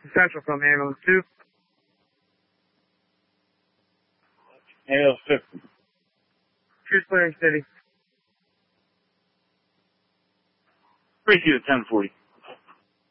Central from ambulance 2. Ambulance 50. Truth clearing city. 3 to 1040.